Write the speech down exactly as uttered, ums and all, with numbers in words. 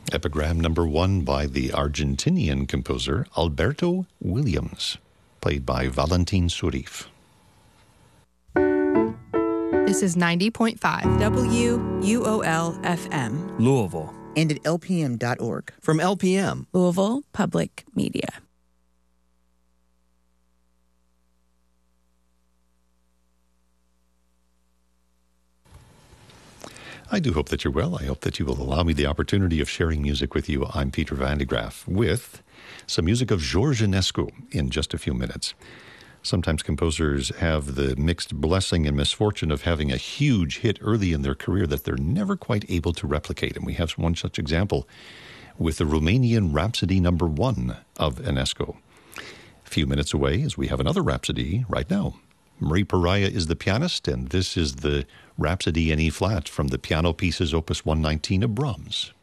Epigram number one by the Argentinian composer Alberto Williams, played by Valentin Surif. This is ninety point five W U O L F M, Louisville. And at L P M dot org. From L P M, Louisville Public Media. I do hope that you're well. I hope that you will allow me the opportunity of sharing music with you. I'm Peter Van de Graaff with some music of George Enescu in just a few minutes. Sometimes composers have the mixed blessing and misfortune of having a huge hit early in their career that they're never quite able to replicate. And we have one such example with the Romanian Rhapsody number one of Enescu. A few minutes away as we have another Rhapsody right now. Marie Pariah is the pianist, and this is the Rhapsody in E-flat from the piano pieces Opus one nineteen of Brahms.